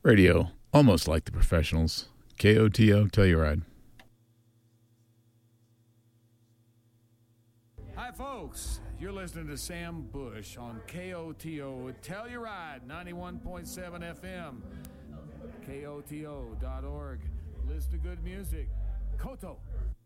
Radio, almost like the professionals. KOTO, Telluride. Hi, folks. You're listening to Sam Bush on KOTO Telluride 91.7 FM. KOTO.org. Listen to good music. Koto.